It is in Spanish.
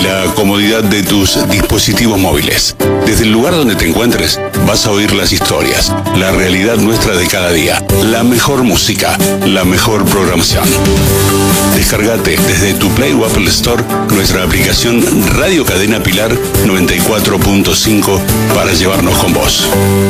la comodidad de tus dispositivos móviles. Desde el lugar donde te encuentres, vas a oír las historias, la realidad nuestra de cada día, la mejor música, la mejor programación. Descargate desde tu Play o Apple Store nuestra aplicación Radio Cadena Pilar 94.5 para llevarnos con vos.